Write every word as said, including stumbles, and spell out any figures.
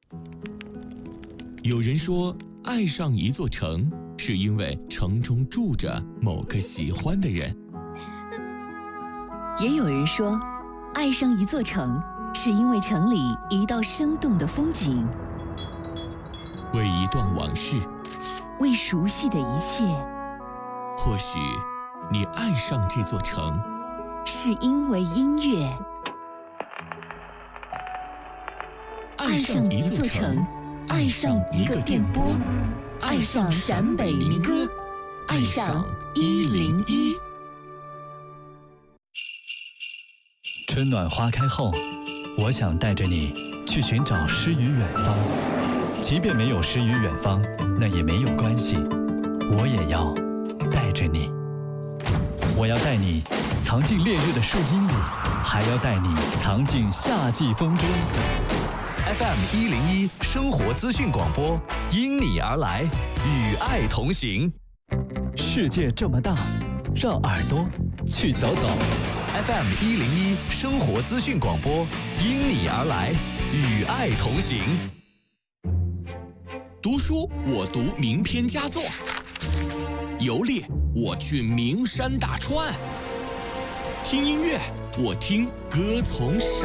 有人说，爱上一座城，是因为城中住着某个喜欢的人。 也有人说，爱上一座城，是因为城里一道生动的风景， 为一段往事， 为熟悉的一切。 或许你爱上这座城， 是因为音乐。 爱上一座城，爱上一个电波，爱上陕北民歌，爱上一零一。 春暖花开后，我想带着你去寻找诗与远方。即便没有诗与远方，那也没有关系，我也要带着你。我要带你藏进烈日的树荫里，还要带你藏进夏季风中。 F M 一零一生活资讯广播，因你而来，与爱同行。 世界这么大，让耳朵去走走。 F M 一零一生活资讯广播，因你而来，与爱同行。 读书我读名篇佳作，游猎我去名山大川，听音乐我听歌从陕。